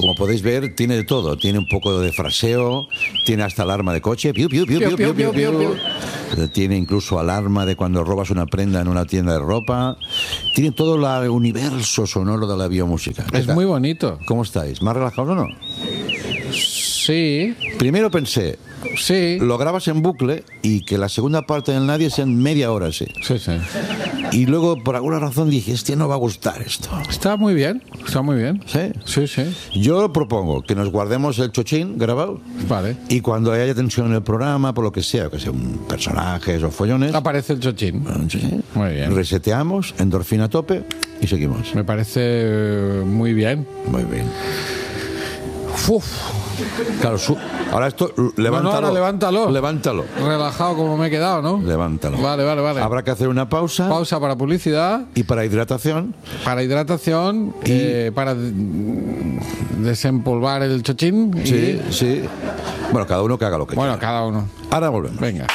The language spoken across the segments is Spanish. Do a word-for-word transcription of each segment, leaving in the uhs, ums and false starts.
como podéis ver, tiene de todo. Tiene un poco de fraseo, tiene hasta alarma de coche, piu, piu, piu, piu, piu, piu, piu, piu. Tiene incluso alarma de cuando robas una prenda en una tienda de ropa. Tiene todo el universo sonoro de la biomúsica. Es muy bonito. ¿Cómo estáis? ¿Más relajados o no? Sí. Primero pensé, sí. Lo grabas en bucle y que la segunda parte del Nadie sea en media hora, sí. Sí, sí. Y luego, por alguna razón, dije, este no va a gustar esto. Está muy bien, está muy bien. ¿Sí? Sí, sí. Yo propongo que nos guardemos el chochín grabado. Vale. Y cuando haya tensión en el programa, por lo que sea, que sea un personajes o follones... Aparece el chochín. Sí. Muy bien. Reseteamos, endorfina a tope y seguimos. Me parece muy bien. Muy bien. Uf. Claro, su... ahora esto, levántalo. No, no, ahora levántalo. Levántalo. Relajado como me he quedado, ¿no? Levántalo. Vale, vale, vale. Habrá que hacer una pausa. Pausa para publicidad. Y para hidratación. Para hidratación, y... eh, para desempolvar el chochín. Sí, y... sí. Bueno, cada uno que haga lo que bueno, quiera. Bueno, cada uno. Ahora volvemos. Venga.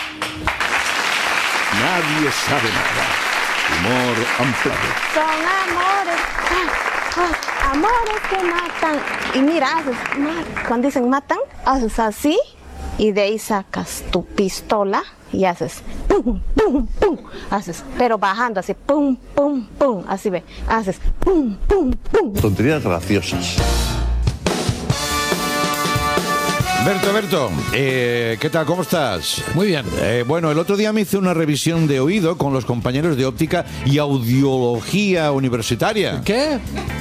Nadie sabe nada. Humor amplio. Son amores. Ah, ah, amores que matan. Y mira, haces, cuando dicen matan, haces así y de ahí sacas tu pistola y haces pum, pum, pum, haces, pero bajando así, pum, pum, pum, así ve, haces pum, pum, pum. Tonterías graciosas. Berto, Berto, eh, ¿qué tal? ¿Cómo estás? Muy bien. Eh, bueno, el otro día me hice una revisión de oído con los compañeros de óptica y audiología universitaria. ¿Qué?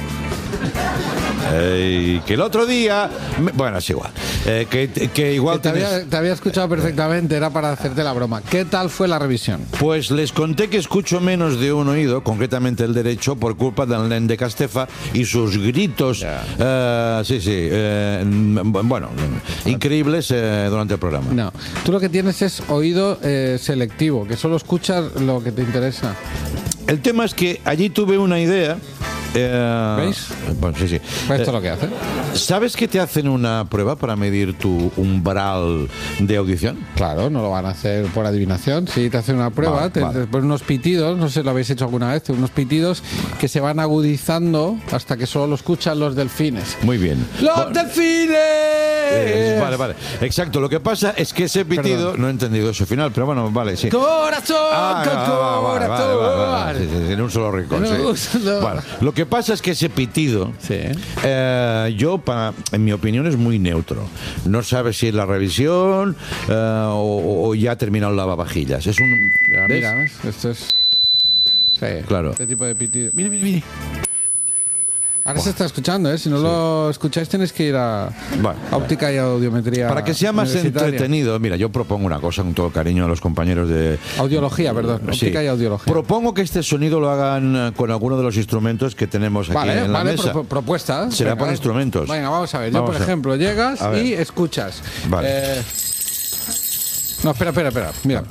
Eh, que el otro día... Me, bueno, es igual. Eh, que, que igual que te, tienes... había, te había escuchado perfectamente, era para hacerte la broma. ¿Qué tal fue la revisión? Pues les conté que escucho menos de un oído, concretamente el derecho, por culpa del nen de Castefa y sus gritos, yeah. uh, sí, sí, eh, bueno, increíbles eh, durante el programa. No, tú lo que tienes es oído eh, selectivo, que solo escuchas lo que te interesa. El tema es que allí tuve una idea. Eh, ¿Veis? Bueno, sí, sí. Pues esto eh, es lo que hace. ¿Sabes que te hacen una prueba para medir tu umbral de audición? Claro, no lo van a hacer por adivinación. Sí, te hacen una prueba, vale, te, vale. te ponen unos pitidos, no sé si lo habéis hecho alguna vez, unos pitidos que se van agudizando hasta que solo lo escuchan los delfines. Muy bien. ¡Los bueno, delfines! Eh, vale, vale. Exacto, lo que pasa es que ese pitido, Perdón. no he entendido eso final, pero bueno, vale, sí. ¡Corazón! Ah, con no, corazón! Vale, vale, vale, sí, sí, en un solo rincón, no, sí. no. Vale. Lo que pasa es que ese pitido, sí. eh, yo, para, en mi opinión, es muy neutro. No sabes si es la revisión eh, o, o ya ha terminado el lavavajillas. Es un... Ya, mira, ¿ves? Esto es... Sí, claro. Este tipo de pitido. Mira, mira, mira. Ahora oh. se está escuchando, ¿eh? Si no sí. lo escucháis tenéis que ir a bueno, óptica y audiometría. Para que sea más entretenido, mira, yo propongo una cosa con todo cariño a los compañeros de... Audiología, perdón, óptica sí. y audiología. Propongo que este sonido lo hagan con alguno de los instrumentos que tenemos aquí vale, en la vale, mesa. Pro propuesta. Será venga, por instrumentos. Venga, vamos a ver. Vamos yo, por ejemplo, llegas y escuchas. Vale. Eh... No, espera, espera, espera. Mira.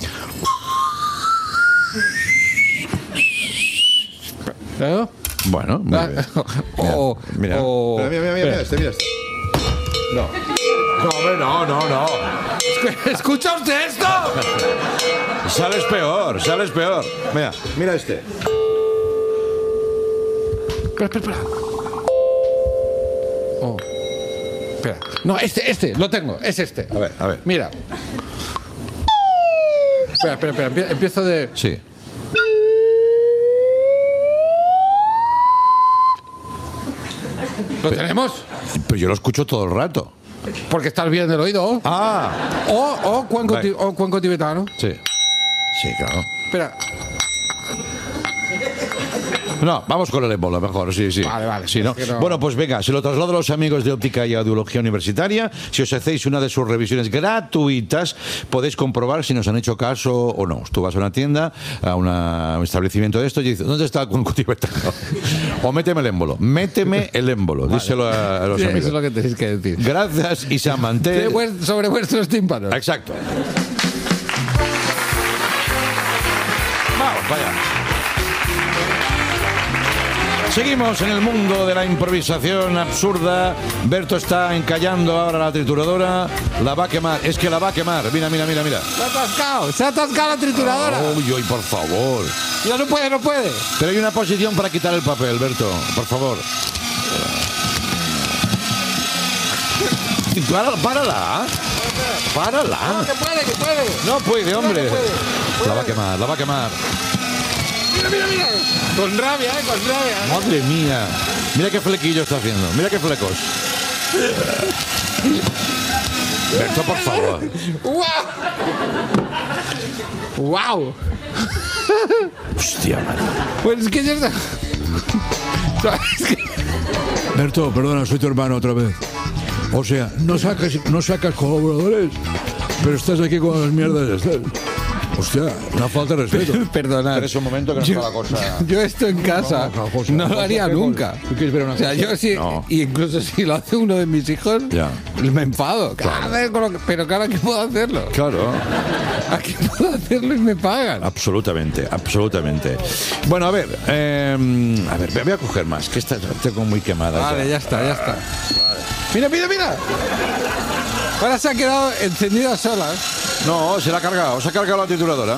¿Eh? Bueno, muy bien. o, mira, o, mira, mira, mira, mira, mira, este, mira este. No. No, hombre, no, no, no. ¿Escucha usted esto? Sales peor, sales peor. Mira, mira este. Espera, espera, espera. Oh. Espera. No, este, este, lo tengo, es este. A ver, a ver. Mira. Espera, espera, espera. Empiezo de... Sí. ¿Lo tenemos? Pero yo lo escucho todo el rato. Porque estás bien del oído. Ah. O, o, cuenco, vale. o cuenco tibetano. Sí. Sí, claro. Espera. No, vamos con el ébola mejor, sí, sí. Vale, vale. Sí, ¿no? Es que no... Bueno, pues venga, se lo traslado a los amigos de Óptica y Audiología Universitaria. Si os hacéis una de sus revisiones gratuitas, podéis comprobar si nos han hecho caso o no. Tú vas a una tienda, a, una, a un establecimiento de esto y dices, ¿dónde está el cuenco tibetano? O méteme el émbolo. Méteme el émbolo. Vale. Díselo a, a los sí, amigos. Eso es lo que tenéis que decir. Gracias y se manté. Sobre vuestros tímpanos. Exacto. Vamos, vaya. Seguimos en el mundo de la improvisación absurda. Berto está encallando ahora la trituradora. La va a quemar. Es que la va a quemar. Mira, mira, mira, mira. Se ha atascado. Se ha atascado la trituradora. Uy, uy, por favor. Ya no puede, no puede. Pero hay una posición para quitar el papel, Berto. Por favor. Párala, párala. Párala. No, que puede, que puede. No puede, hombre. No, que puede. La va a quemar, la va a quemar. Mira, mira, mira. Con rabia, eh, con rabia. Madre mía. Mira qué flequillo está haciendo. Mira qué flecos. Berto, por favor. ¡Wow! ¡Wow! Hostia, madre. Pues es que ya está. ¿Sabes qué? Berto, perdona, soy tu hermano otra vez. O sea, no sacas, no sacas colaboradores, pero estás aquí con las mierdas estas. Hostia, una falta de respeto. Perdonad. Pero es un momento que no está la cosa. Yo esto en casa No, no, José, no lo José, haría ¿qué nunca. ¿Tú quieres ver una O sea, cosa? yo sí, No. y incluso si lo hace uno de mis hijos, Ya. me enfado. Cada vez con lo que- pero claro, aquí puedo hacerlo. Claro. Aquí puedo hacerlo y me pagan. Absolutamente, absolutamente. Bueno, a ver, eh, a ver, voy a coger más, que esta tengo muy quemada. Vale, ya está, ya está. Mira, mira, mira. Ahora se ha quedado encendida solas. No, se la ha cargado, se ha cargado la trituradora.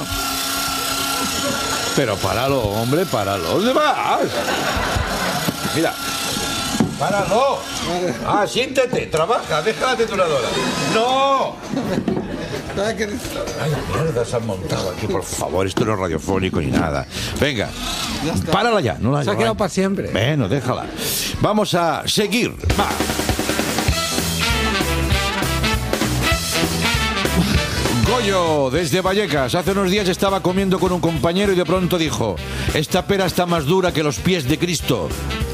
Pero páralo, hombre, páralo. ¿Dónde vas? Mira. Páralo. Ah, siéntete, trabaja, deja la trituradora. ¡No! ¿Sabes qué? Ay, mierda, se han montado aquí, por favor. Esto no es radiofónico ni nada. Venga, Ya está. párala ya. No la Se ha no quedado la- para siempre. Bueno, déjala. Vamos a seguir. Va. Goyo, desde Vallecas. Hace unos días estaba comiendo con un compañero y de pronto dijo: esta pera está más dura que los pies de Cristo.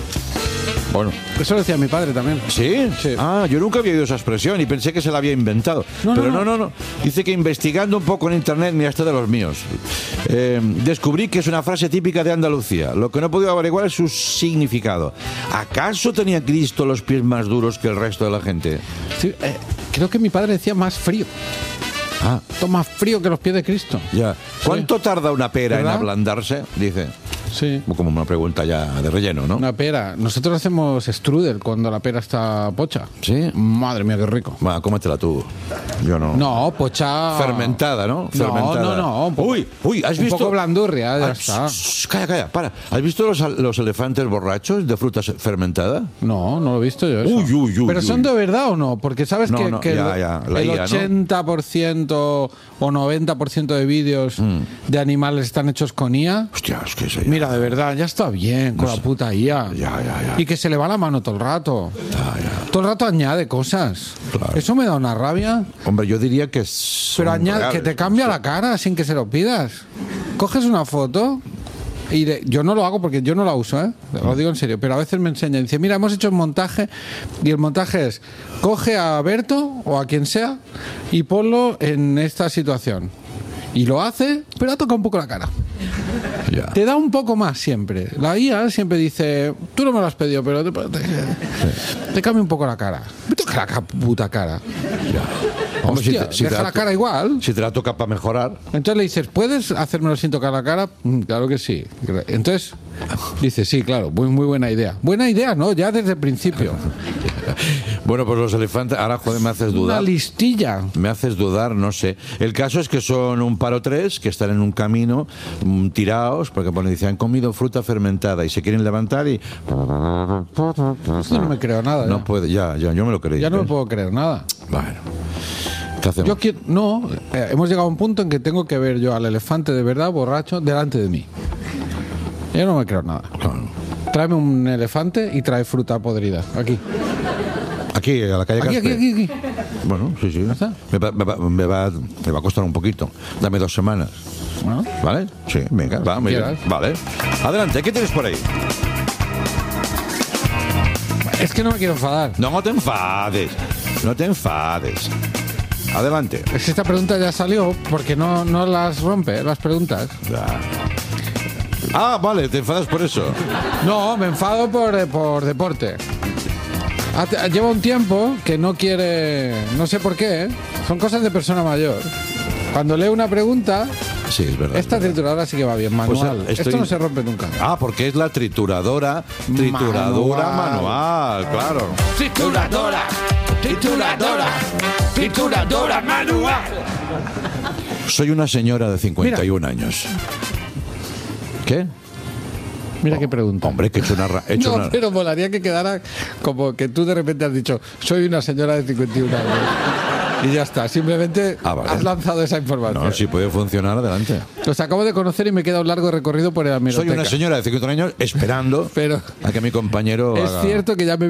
Bueno, Eso lo decía mi padre también. ¿sí? Sí. Ah, yo nunca había oído esa expresión y pensé que se la había inventado. No, Pero no, no, no, no. Dice que investigando un poco en internet, mira, está de los míos, eh, descubrí que es una frase típica de Andalucía. Lo que no he podido averiguar es su significado. ¿Acaso tenía Cristo los pies más duros que el resto de la gente? Sí, eh, creo que mi padre decía más frío. Ah, Esto más frío que los pies de Cristo. ya. ¿Cuánto tarda una pera ¿Verdad? en ablandarse? Dice. Sí. Como una pregunta ya de relleno, ¿no? Una pera. Nosotros hacemos strudel cuando la pera está pocha. ¿Sí? Madre mía, qué rico. Va, cómetela tú. Yo no. No, pocha. Fermentada, ¿no? No, Fermentada. no, no. Un poco, Uy, uy, ¿has un visto? poco blandurria, ya Ah, está. shh, shh, calla, calla, para. ¿Has visto los, los elefantes borrachos de fruta fermentada? No, no lo he visto yo. Eso. Uy, uy, uy, ¿Pero uy. son de verdad o no? Porque sabes No, que, no, que ya, el, ya, la el I A, ¿no? ochenta por ciento o noventa por ciento de vídeos de animales están hechos con I A. Hostia, es que eso ya- Mira, de verdad, ya está bien con la puta I A. Ya, ya, ya. Y que se le va la mano todo el rato. Todo el rato añade cosas. Claro. Eso me da una rabia. Hombre, yo diría que es. Pero añade, que te cambia la cara sin que se lo pidas. Coges una foto y de- yo no lo hago porque yo no la uso, ¿eh? Lo digo en serio, pero a veces me enseñan, dice, mira, hemos hecho un montaje y el montaje es, coge a Berto o a quien sea y ponlo en esta situación. Y lo hace, pero ha tocado un poco la cara. Ya. Te da un poco más siempre. La I A siempre dice, tú no me lo has pedido, pero te, te, te cambia un poco la cara. Me toca la ca- puta cara. Hombre, si Hostia, te- si te deja la la to- cara igual. Si te la toca para mejorar. Entonces le dices, ¿puedes hacérmelo sin tocar la cara? Mm, claro que sí. Entonces dice, sí, claro, muy, muy buena idea. Buena idea, ¿no? Ya desde el principio. Bueno, pues los elefantes. Ahora, joder, me haces Una dudar. listilla. Me haces dudar, no sé. El caso es que son un par o tres que están en un camino mm, tirados, porque bueno, dicen, han comido fruta fermentada y se quieren levantar y. Esto no me creo nada. No ya. puede, ya, ya, yo me lo creí. Ya no me ¿ves? puedo creer nada. Bueno. ¿Qué hacemos? Yo quiero, no, eh, hemos llegado a un punto en que tengo que ver yo al elefante de verdad borracho delante de mí. Yo no me creo nada. Claro. Tráeme un elefante y trae fruta podrida. Aquí. Aquí, a la calle Aquí, aquí, Caspe. aquí, aquí. Bueno, sí, sí. está? Me va, me, va, me, va, me va a costar un poquito. Dame dos semanas. Bueno, ¿Vale? Sí, venga, va, muy bien. quieras. Vale. Adelante, ¿qué tienes por ahí? es que no me quiero enfadar. No, no te enfades. No te enfades. Adelante. Es que esta pregunta ya salió porque no, no las rompe, las preguntas. Ya. Ah, vale, te enfadas por eso. No, me enfado por, eh, por deporte. Hace- Lleva un tiempo que no quiere, no sé por qué, ¿eh? Son cosas de persona mayor. Cuando lee una pregunta, Sí, es verdad. esta es verdad. trituradora sí que va bien, Pues, manual. estoy- Esto no se rompe nunca. Ah, porque es la trituradora, trituradora manual, Manual. claro. Trituradora, trituradora, trituradora manual. Soy una señora de cincuenta y un años. ¿Qué? Mira qué pregunta. Hombre, que he hecho una... ra- he hecho No, una- pero molaría que quedara como que tú de repente has dicho, soy una señora de cincuenta y un años. Y ya está, simplemente Ah, vale. has lanzado esa información. No, si puede funcionar, adelante. Los acabo de conocer y me queda un largo recorrido por el Soy hemeroteca. una señora de cincuenta años esperando Pero a que mi compañero es haga- cierto que ya me